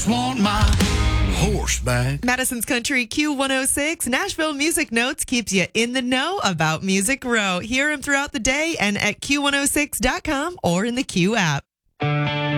just want my horse back. Madison's Country Q106 Nashville Music Notes keeps you in the know about Music Row. Hear him throughout the day and at Q106.com or in the Q app.